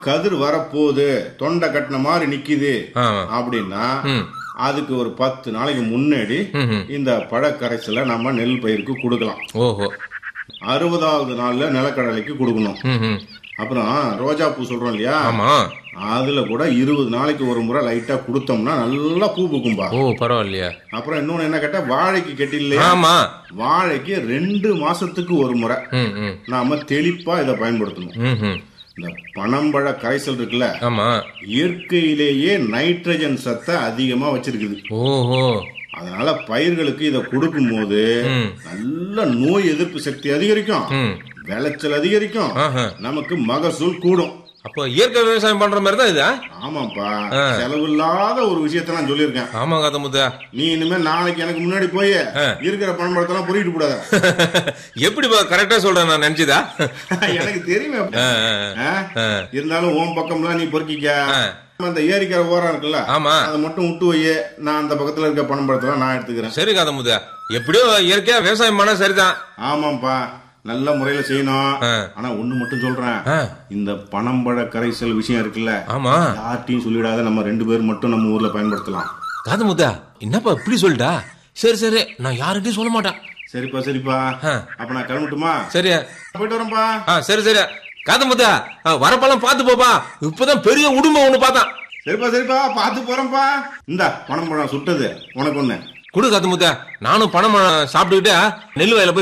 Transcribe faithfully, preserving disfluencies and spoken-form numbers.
கதிர் வரப்போகுது, தொண்டை கட்டின மாதிரி நிக்குது அப்படின்னா அதுக்கு ஒரு பத்து நாளைக்கு முன்னாடி இந்த பழக்கரைசலை நம்ம நெல் பயிருக்கு கொடுக்கலாம். ஓஹோ. அறுபதாவது நாள்ல நிலக்கடலைக்கு கொடுக்கணும். அப்புறம் ரோஜா பூ சொல்றோம் இல்லையா, அதுல கூட இருபது நாளைக்கு ஒரு முறை லைட்டா கொடுத்தோம்னா நல்லா பூ பூக்கும்பா. ஓ பரவாயில்லையா. அப்புறம் இன்னொன்னு என்ன கேட்டா, வாழைக்கு கெட்டி இல்லையா, வாழைக்கு ரெண்டு மாசத்துக்கு ஒரு முறை நாம தெளிப்பா இதை பயன்படுத்தணும். இந்த பனம்பழ கரைசல் இருக்குல்ல, இயற்கையிலேயே நைட்ரஜன் சத்தை அதிகமா வச்சிருக்குது. ஓஹோ. அதனால பயிர்களுக்கு இதை கொடுக்கும் போது நல்ல நோய் எதிர்ப்பு சக்தி அதிகரிக்கும், விளைச்சல் அதிகரிக்கும், நமக்கு மகசூல் கூடும். அப்போ இயற்கை விவசாயம் பண்ற மாதிரி தான் இது. ஆமாப்பா, செலவு இல்லாத ஒரு விஷயத்த நான் சொல்லியிருக்கேன். ஆமா காத்தமுத்தா. நீ இனிமே நாளைக்கு எனக்கு முன்னாடி போய் இருக்கிற பணம்பழத்தெல்லாம் புரியிட்டு கூடாது. எப்படி கரெக்டா சொல்றேன் நான் நினைச்சதா? எனக்கு தெரியுமே. இருந்தாலும் உன் பக்கம்லாம் நீ பொறுக்கிக்க. அந்த ஏரிக்கிற ஓரம் இருக்குல்ல, அதை மட்டும் விட்டு வை, நான் அந்த பக்கத்துல இருக்க பணம்பழத்தெல்லாம் நான் எடுத்துக்கிறேன். சரி காத்தமுத்தா, எப்படியோ இயற்கையா விவசாயம் பண்ண சரிதான். ஆமாப்பா, நல்ல முறையில செய்யணும். ஆனா ஒண்ணு மட்டும் சொல்றேன், இந்த பனம்பழ கரைசல் விஷயம் இருக்குல்ல, யார்ட்டையும் சொல்லிடாத, நம்ம ரெண்டு பேரும் மட்டும் நம்ம ஊர்ல பயன்படுத்தலாம். காதமுத்தா, என்னப்பா இப்படி சொல்லிட்டா? சரி சரி, நான் யார்கிட்டயும் சொல்ல மாட்டேன். சரிப்பா சரிப்பா, அப்ப நான் கிளம்பட்டுமா? சரி, போயிட்டு வரேன்பா. சரி சரி காதமுத்தா, வரப்பெல்லாம் பாத்து போப்பா, இப்பதான் பெரிய உடுமை ஒண்ணு பார்த்தான். சரிப்பா சரிப்பா, பாத்து போறேன்பா. இந்த பனம்பழம் சுட்டது உனக்கு ஒண்ணு குடு காதமுத்தா, நானும் பணம் சாப்பிட்டுக்கிட்டு நெல் வயல போய்